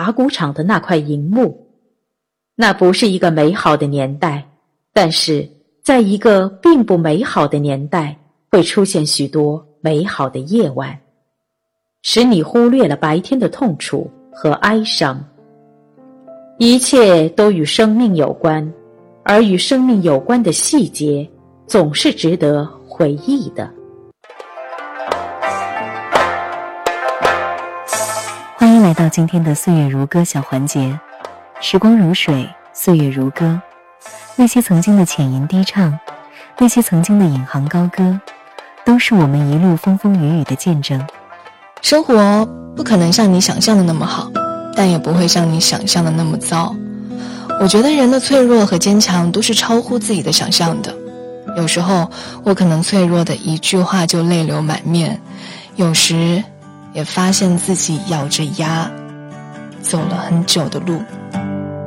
打谷场的那块银幕。那不是一个美好的年代，但是在一个并不美好的年代，会出现许多美好的夜晚，使你忽略了白天的痛楚和哀伤。一切都与生命有关，而与生命有关的细节总是值得回忆的。 欢迎来到今天的岁月如歌小环节，时光如水，岁月如歌，那些曾经的浅吟低唱，那些曾经的引吭高歌，都是我们一路风风雨雨的见证。 生活不可能像你想象的那么好，但也不会像你想象的那么糟。我觉得人的脆弱和坚强都是超乎自己的想象的。有时候我可能脆弱的一句话就泪流满面，有时也发现自己咬着牙走了很久的路。